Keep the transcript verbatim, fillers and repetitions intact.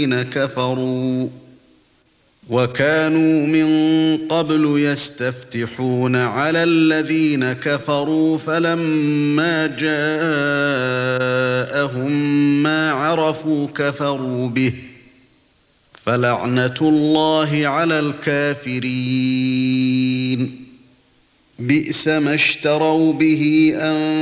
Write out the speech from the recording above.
كفروا وكانوا من قبل يستفتحون على الذين كفروا فلما جاءهم ما عرفوا كفروا به فلعنة الله على الكافرين بئس ما اشتروا به أن